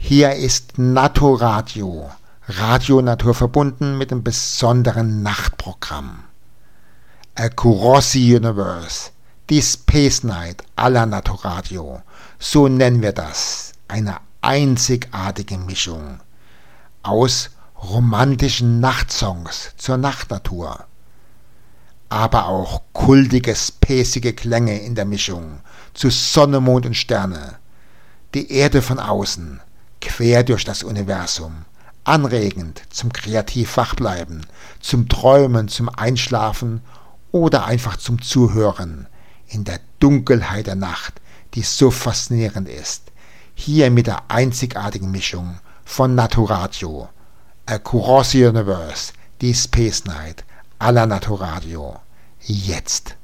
Hier ist Naturradio, Radio naturverbunden mit einem besonderen Nachtprogramm. Across the Universe, die Space Night aller Naturradio, so nennen wir das, eine einzigartige Mischung aus romantischen Nachtsongs zur Nachtnatur, aber auch kultige, spacige Klänge in der Mischung zu Sonne, Mond und Sterne, die Erde von außen, quer durch das Universum, anregend zum kreativ Wachbleiben, zum Träumen, zum Einschlafen oder einfach zum Zuhören in der Dunkelheit der Nacht, die so faszinierend ist. Hier mit der einzigartigen Mischung von Naturradio, Across the Universe, die Space Night aller Naturradio. Jetzt.